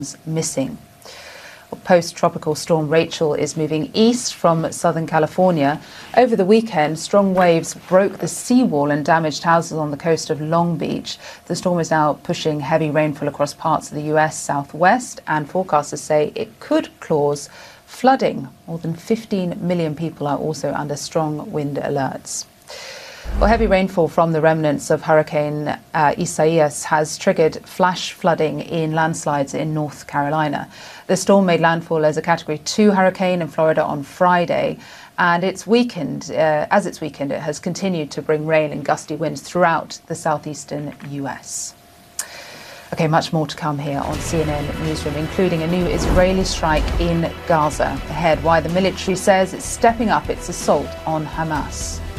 missing. Post-tropical storm Rachel is moving east from Southern California. Over the weekend, strong waves broke the seawall and damaged houses on the coast of Long Beach. The storm is now pushing heavy rainfall across parts of the U.S. southwest, and forecasters say it could cause flooding. More than 15 million people are also under strong wind alerts. Well, heavy rainfall from the remnants of Hurricane Isaias has triggered flash flooding in landslides in North Carolina. The storm made landfall as a Category 2 hurricane in Florida on Friday, and it has continued to bring rain and gusty winds throughout the southeastern U.S. OK, much more to come here on CNN Newsroom, including a new Israeli strike in Gaza. Ahead, why the military says it's stepping up its assault on Hamas.